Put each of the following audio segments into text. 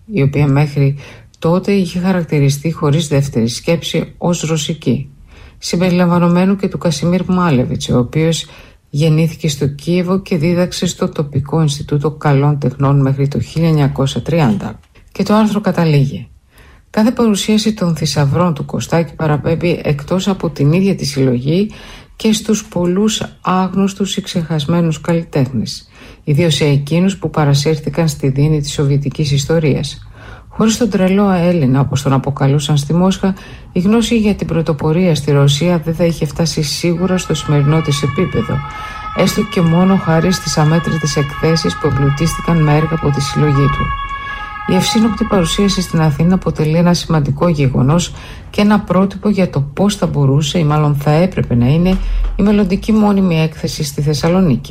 η οποία μέχρι τότε είχε χαρακτηριστεί χωρίς δεύτερη σκέψη ως ρωσική, συμπεριλαμβανομένου και του Κασιμίρ Μάλεβιτς, ο οποίος γεννήθηκε στο Κίεβο και δίδαξε στο τοπικό Ινστιτούτο Καλών Τεχνών μέχρι το 1930. Και το άρθρο καταλήγει: κάθε παρουσίαση των θησαυρών του Κωστάκη παραπέμπει εκτός από την ίδια τη συλλογή και στους πολλούς άγνωστους ή ξεχασμένους καλλιτέχνες, ιδίως σε εκείνους που παρασύρθηκαν στη δίνη της σοβιετικής ιστορίας. Χωρίς τον τρελό Έλληνα, όπως τον αποκαλούσαν στη Μόσχα, η γνώση για την πρωτοπορία στη Ρωσία δεν θα είχε φτάσει σίγουρα στο σημερινό της επίπεδο, έστω και μόνο χάρη στις αμέτρητες εκθέσεις που εμπλουτίστηκαν με έργα από τη συλλογή του. Η ευσύνοπτη παρουσίαση στην Αθήνα αποτελεί ένα σημαντικό γεγονός και ένα πρότυπο για το πώς θα μπορούσε ή μάλλον θα έπρεπε να είναι η μελλοντική μόνιμη έκθεση στη Θεσσαλονίκη.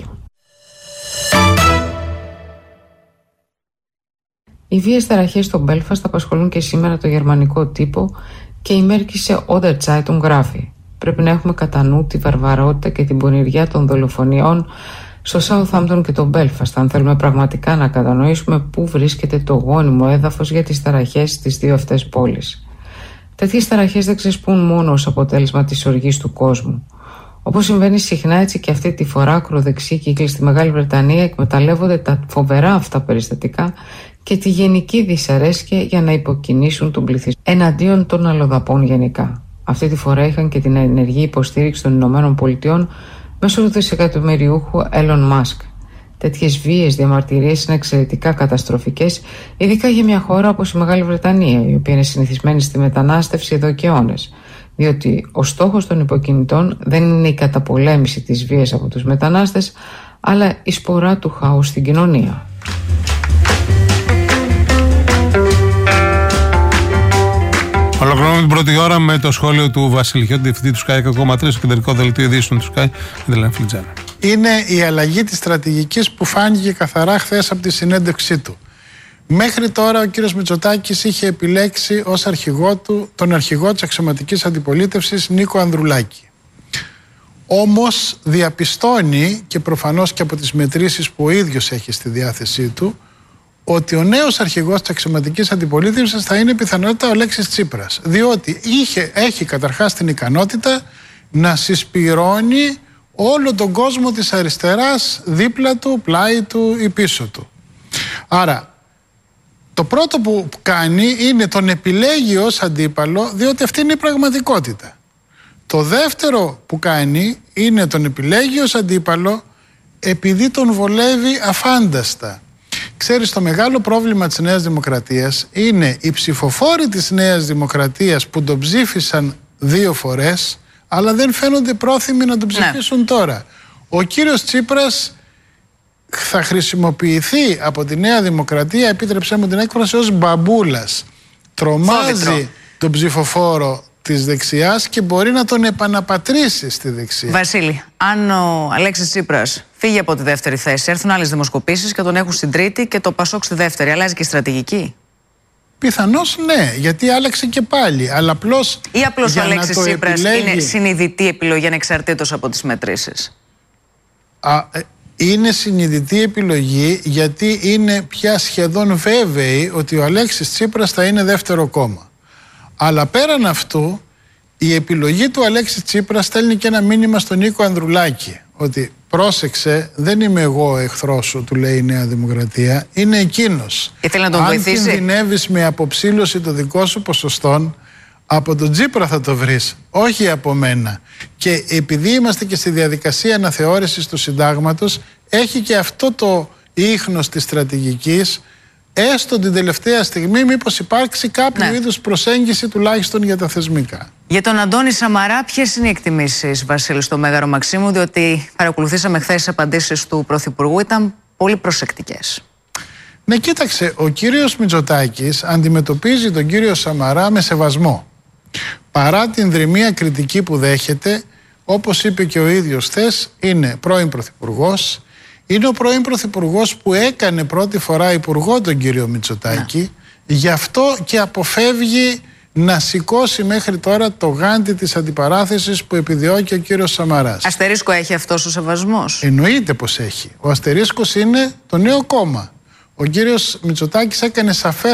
Οι βίες ταραχές στο Μπέλφαστ απασχολούν και σήμερα το γερμανικό τύπο και η Μέρκισε Oder Zeitung γράφει: πρέπει να έχουμε κατά νου τη βαρβαρότητα και την πονηριά των δολοφονιών στο Southampton και το Belfast, αν θέλουμε πραγματικά να κατανοήσουμε πού βρίσκεται το γόνιμο έδαφος για τις ταραχές στις δύο αυτές πόλεις. Τέτοιες ταραχές δεν ξεσπούν μόνο ως αποτέλεσμα της οργής του κόσμου. Όπως συμβαίνει συχνά, έτσι και αυτή τη φορά ακροδεξιοί κύκλοι στη Μεγάλη Βρετανία εκμεταλλεύονται τα φοβερά αυτά περιστατικά και τη γενική δυσαρέσκεια για να υποκινήσουν τον πληθυσμό εναντίον των αλλοδαπών γενικά. Αυτή τη φορά είχαν και την ενεργή υποστήριξη των Ηνωμένων Πολιτειών μέσω του δισεκατομμυριούχου Elon Musk. Τέτοιες βίαιες διαμαρτυρίες είναι εξαιρετικά καταστροφικές, ειδικά για μια χώρα όπως η Μεγάλη Βρετανία, η οποία είναι συνηθισμένη στη μετανάστευση εδώ και αιώνες. Διότι ο στόχος των υποκινητών δεν είναι η καταπολέμηση της βίας από τους μετανάστες, αλλά η σπορά του χάους στην κοινωνία. Ολοκληρώνουμε την πρώτη ώρα με το σχόλιο του Βασίλη Χιώτη, διευθυντή του Sky 100,3, στο κεντρικό δελτίο ειδήσεων του Sky, με τη Λένα Φλιτζάνα. Είναι η αλλαγή της στρατηγικής που φάνηκε καθαρά χθες από τη συνέντευξή του. Μέχρι τώρα ο κύριος Μητσοτάκης είχε επιλέξει ως αρχηγό του τον αρχηγό της αξιωματικής αντιπολίτευσης Νίκο Ανδρουλάκη. Όμως διαπιστώνει, και προφανώς και από τις μετρήσεις που ο ίδιος έχει στη διάθεσή του, ότι ο νέος αρχηγός της αξιωματικής αντιπολίτευσης θα είναι πιθανότητα ο Αλέξης Τσίπρας. Διότι έχει καταρχάς την ικανότητα να συσπυρώνει όλο τον κόσμο της αριστεράς δίπλα του, πλάι του ή πίσω του. Άρα το πρώτο που κάνει είναι τον επιλέγει ως αντίπαλο, διότι αυτή είναι η πραγματικότητα. Το δεύτερο που κάνει είναι τον επιλέγει ως αντίπαλο επειδή τον βολεύει αφάνταστα. Ξέρεις, το μεγάλο πρόβλημα της Νέας Δημοκρατίας είναι οι ψηφοφόροι της Νέας Δημοκρατίας που τον ψήφισαν 2 φορές, αλλά δεν φαίνονται πρόθυμοι να τον ψηφίσουν τώρα. Ο κύριος Τσίπρας θα χρησιμοποιηθεί από τη Νέα Δημοκρατία, επίτρεψέ μου την έκφραση, ως μπαμπούλας. Τρομάζει τον ψηφοφόρο της δεξιάς και μπορεί να τον επαναπατρίσει στη δεξιά. Βασίλη, αν ο Αλέξης Τσίπρας φύγει από τη δεύτερη θέση, έρθουν άλλες δημοσκοπήσεις και τον έχουν στην τρίτη και το Πασόκ στη δεύτερη, αλλάζει και η στρατηγική? Πιθανώς ναι, γιατί άλλαξε και πάλι. Αλλά απλώς ή απλώς ο Αλέξης Τσίπρας είναι συνειδητή επιλογή ανεξαρτήτως από τις μετρήσεις? Είναι συνειδητή επιλογή, γιατί είναι πια σχεδόν βέβαιη ότι ο Αλέξης Τσίπρας θα είναι δεύτερο κόμμα. Αλλά πέραν αυτού, η επιλογή του Αλέξη Τσίπρα στέλνει και ένα μήνυμα στον Νίκο Ανδρουλάκη, ότι πρόσεξε, δεν είμαι εγώ ο εχθρός σου, του λέει η Νέα Δημοκρατία, είναι εκείνος. Ήθελε να τον βοηθήσει. Αν κινδυνεύεις με αποψήλωση των δικών σου ποσοστών, από τον Τσίπρα θα το βρεις, όχι από μένα. Και επειδή είμαστε και στη διαδικασία αναθεώρησης του συντάγματος, έχει και αυτό το ίχνος της στρατηγικής, έστω την τελευταία στιγμή, μήπως υπάρξει κάποιο είδους προσέγγιση τουλάχιστον για τα θεσμικά. Για τον Αντώνη Σαμαρά, ποιες είναι οι εκτιμήσεις, Βασίλη, στο Μέγαρο Μαξίμου, διότι παρακολουθήσαμε χθες τις απαντήσεις του Πρωθυπουργού, ήταν πολύ προσεκτικές. Ναι, κοίταξε, ο κύριος Μητσοτάκης αντιμετωπίζει τον κύριο Σαμαρά με σεβασμό. Παρά την δρυμία κριτική που δέχεται, όπως είπε και ο ίδιος χθες, είναι πρώην Πρωθυπουργός. Είναι ο πρώην Πρωθυπουργός που έκανε πρώτη φορά υπουργό τον κύριο Μητσοτάκη, γι' αυτό και αποφεύγει να σηκώσει μέχρι τώρα το γάντι της αντιπαράθεσης που επιδιώκει ο κύριος Σαμαράς. Αστερίσκο έχει αυτός ο σεβασμός? Εννοείται πως έχει. Ο αστερίσκος είναι το νέο κόμμα. Ο κύριος Μητσοτάκης έκανε σαφές